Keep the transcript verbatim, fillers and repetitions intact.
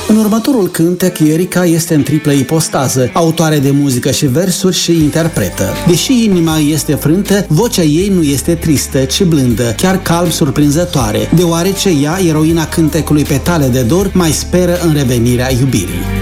În următorul cântec, Erica este în triplă ipostază, autoare de muzică și versuri și interpretă. Deși inima este frântă, vocea ei nu este tristă, ci blândă, chiar calm surprinzătoare, deoarece ea, eroina cântecului Petale de dor, mai speră în revenirea iubirii.